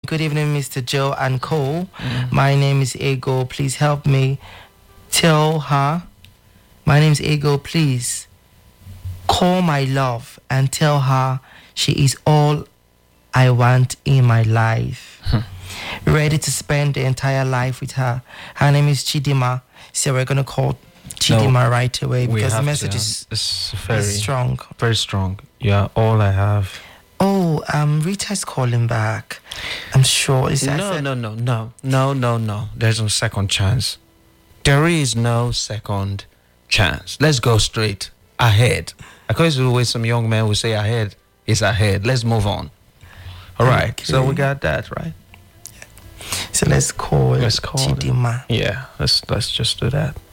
good evening, Mr. Joe and Co. My name is Ego. Please help me tell her. My name is Ego. Please call my love and tell her she is all I want in my life. Ready to spend the entire life with her. Her name is Chidima. So we're going to call Chidima right away because the message is very strong. Very strong. Yeah, all I have. Oh, Rita's calling back. I'm sure. No. There's no second chance. There is no second chance. Let's go straight ahead. According to the way some young men will say ahead is ahead. Let's move on. All right. Okay. So we got that, right? So let's call Chidima. Yeah, let's just do that.